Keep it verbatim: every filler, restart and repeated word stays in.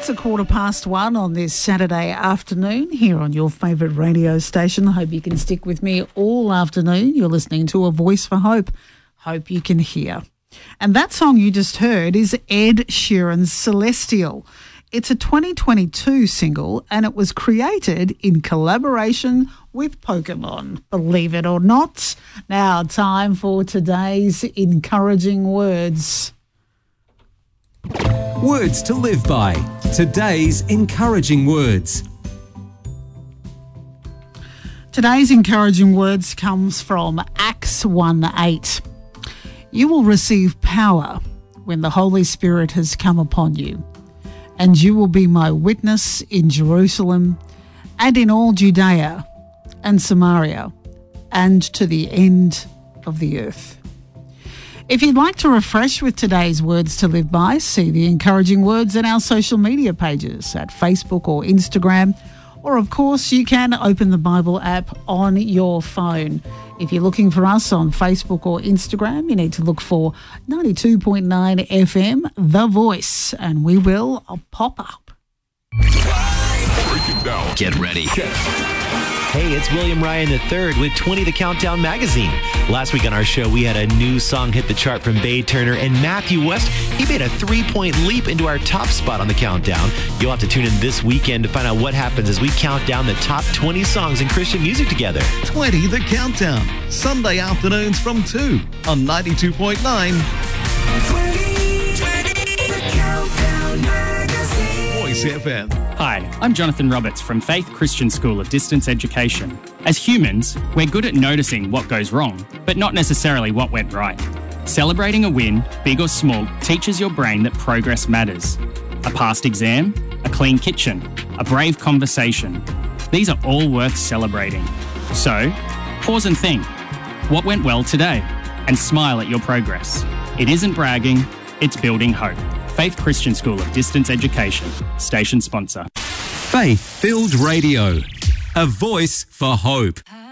a quarter past one on this Saturday afternoon here on your favourite radio station. I hope you can stick with me all afternoon. You're listening to A Voice for Hope. Hope you can hear. And that song you just heard is Ed Sheeran's Celestial. It's a twenty twenty-two single and it was created in collaboration with Pokemon, believe it or not. Now, time for today's encouraging words. Words to live by. Today's encouraging words. Today's encouraging words comes from Acts one eight. You will receive power when the Holy Spirit has come upon you, and you will be my witness in Jerusalem and in all Judea and Samaria and to the end of the earth. If you'd like to refresh with today's words to live by, see the encouraging words in our social media pages at Facebook or Instagram, or of course you can open the Bible app on your phone. If you're looking for us on Facebook or Instagram, you need to look for ninety-two point nine F M, The Voice, and we will pop up. Break it down. Get ready. Hey, it's William Ryan the third with twenty The Countdown Magazine. Last week on our show, we had a new song hit the chart from Bae Turner, and Matthew West, he made a three-point leap into our top spot on the countdown. You'll have to tune in this weekend to find out what happens as we count down the top twenty songs in Christian music together. twenty The Countdown, Sunday afternoons from two on ninety-two point nine. twenty, twenty, The Countdown Magazine. Voice F M. Hi, I'm Jonathan Roberts from Faith Christian School of Distance Education. As humans, we're good at noticing what goes wrong, but not necessarily what went right. Celebrating a win, big or small, teaches your brain that progress matters. A passed exam, a clean kitchen, a brave conversation. These are all worth celebrating. So, pause and think, what went well today? And smile at your progress. It isn't bragging, it's building hope. Faith Christian School of Distance Education, station sponsor. Faith-filled radio. A voice for hope.